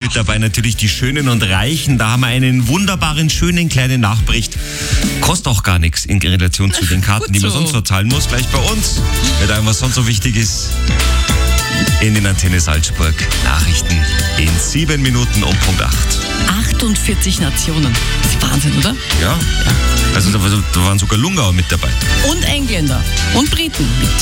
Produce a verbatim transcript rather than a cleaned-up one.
mit dabei natürlich die Schönen und Reichen. Da haben wir einen wunderbaren, schönen kleinen Nachbericht. Kostet auch gar nichts in Relation zu den Karten, Gut die man so. sonst so zahlen muss. Gleich bei uns, mit allem, was sonst so wichtig ist. In den Antenne Salzburg. Nachrichten in sieben Minuten um Punkt acht. achtundvierzig Nationen. Das ist Wahnsinn, oder? Ja, also da, da waren sogar Lungauer mit dabei. Und Engländer. Und Briten.